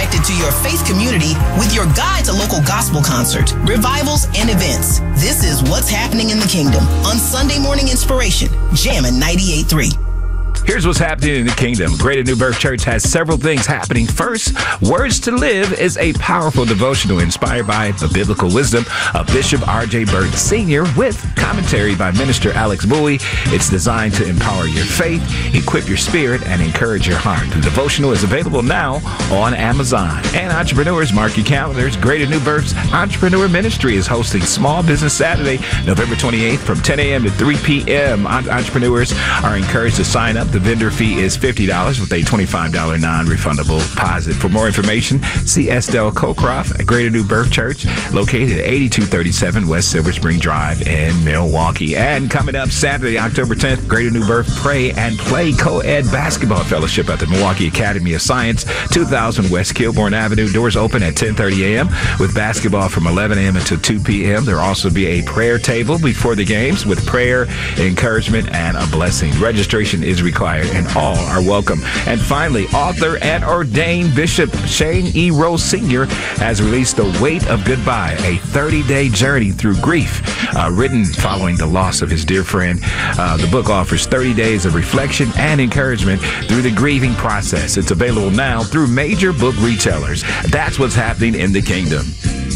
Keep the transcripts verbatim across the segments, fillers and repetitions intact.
connected to your faith community with your guide to local gospel concerts, revivals, and events. This is What's Happening in the Kingdom on Sunday Morning Inspiration, Jammin' ninety-eight point three. Here's what's happening in the kingdom. Greater New Birth Church has several things happening. First, Words to Live is a powerful devotional inspired by the biblical wisdom of Bishop R J Burton Senior with commentary by Minister Alex Bowie. It's designed to empower your faith, equip your spirit, and encourage your heart. The devotional is available now on Amazon. And entrepreneurs, mark your calendars. Greater New Birth's Entrepreneur Ministry is hosting Small Business Saturday, November twenty-eighth from ten a.m. to three p.m. Entrepreneurs are encouraged to sign up. The vendor fee is fifty dollars with a twenty-five dollars non-refundable deposit. For more information, see Estelle Cocroft at Greater New Birth Church, located at eighty-two thirty-seven West Silver Spring Drive in Milwaukee. And coming up Saturday, October tenth, Greater New Birth Pray and Play Co-Ed Basketball Fellowship at the Milwaukee Academy of Science, two thousand West Kilbourne Avenue. Doors open at ten thirty a.m. with basketball from eleven a.m. until two p.m. There will also be a prayer table before the games with prayer, encouragement, and a blessing. Registration is required and all are welcome. And finally, author and ordained Bishop Shane E. Rose Senior has released The Weight of Goodbye, a thirty-day journey through grief, uh, written following the loss of his dear friend. Uh, the book offers thirty days of reflection and encouragement through the grieving process. It's available now through major book retailers. That's what's happening in the kingdom.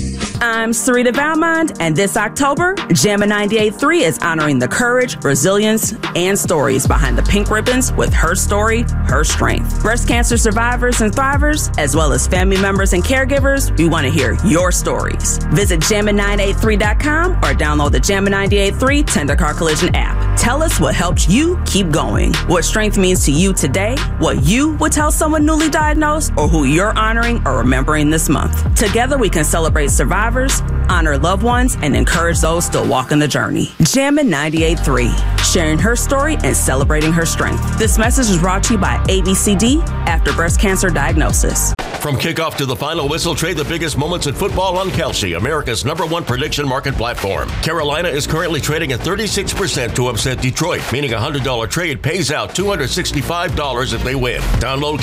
I'm Sarita Valmond, and this October, Jammin' ninety-eight point three is honoring the courage, resilience, and stories behind the pink ribbons with Her Story, Her Strength. Breast cancer survivors and thrivers, as well as family members and caregivers, we want to hear your stories. Visit jammin nine eight three dot com or download the Jammin' ninety-eight point three Tender Car Collision app. Tell us what helped you keep going, what strength means to you today, what you would tell someone newly diagnosed, or who you're honoring or remembering this month. Together, we can celebrate survivors, honor loved ones, and encourage those still walking the journey. Jammin' ninety-eight point three, sharing her story and celebrating her strength. This message is brought to you by A B C D after breast cancer diagnosis. From kickoff to the final whistle, trade the biggest moments in football on Kelsey, America's number one prediction market platform. Carolina is currently trading at thirty-six percent to upset Detroit, meaning a one hundred dollars trade pays out two hundred sixty-five dollars if they win. Download